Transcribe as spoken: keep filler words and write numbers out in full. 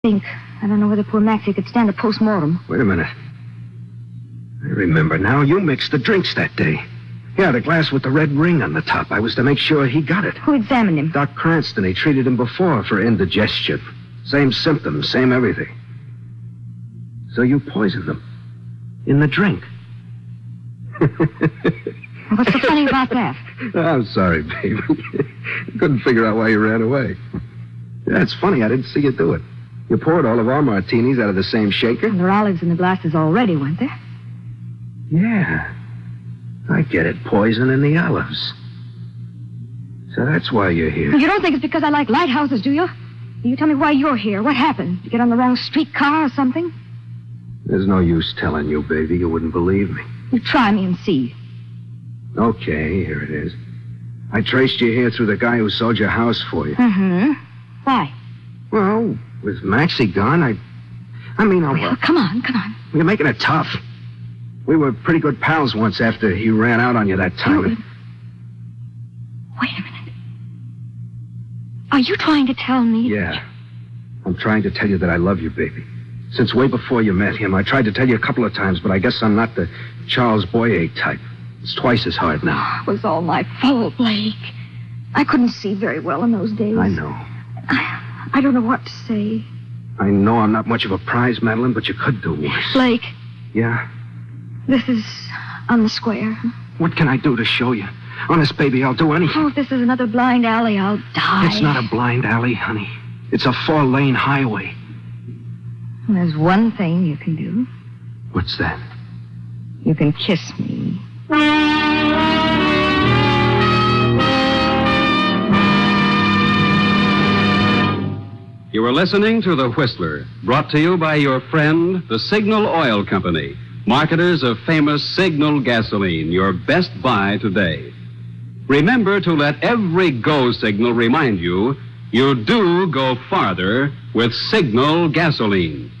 think. I don't know whether poor Maxie could stand a post-mortem. Wait a minute. I remember now. You mixed the drinks that day. Yeah, the glass with the red ring on the top. I was to make sure he got it. Who examined him? Doc Cranston. He treated him before for indigestion. Same symptoms, same everything. So you poisoned him. In the drink. What's so funny about that? I'm sorry, baby. I couldn't figure out why you ran away. Yeah, it's funny. I didn't see you do it. You poured all of our martinis out of the same shaker. There were olives in the glasses already, weren't there? Yeah. I get it. Poison in the olives. So that's why you're here. You don't think it's because I like lighthouses, do you? You tell me why you're here. What happened? Did you get on the wrong streetcar or something? There's no use telling you, baby. You wouldn't believe me. You try me and see. Okay, here it is. I traced you here through the guy who sold your house for you. Mm-hmm. Why? Well, with Maxie gone, I... I mean, I... Well, come on, come on. You're making it tough. We were pretty good pals once after he ran out on you that time. You... Wait a minute. Are you trying to tell me... Yeah. I'm trying to tell you that I love you, baby. Since way before you met him, I tried to tell you a couple of times, but I guess I'm not the Charles Boyer type. It's twice as hard now. It was all my fault, Blake. I couldn't see very well in those days. I know. I, I don't know what to say. I know I'm not much of a prize, Madeline, but you could do worse. Blake. Yeah? This is on the square. What can I do to show you? Honest, baby, I'll do anything. Oh, if this is another blind alley, I'll die. It's not a blind alley, honey. It's a four-lane highway. There's one thing you can do. What's that? You can kiss me. You were listening to The Whistler, brought to you by your friend, the Signal Oil Company, marketers of famous Signal gasoline, your best buy today. Remember to let every go signal remind you you do go farther with Signal gasoline.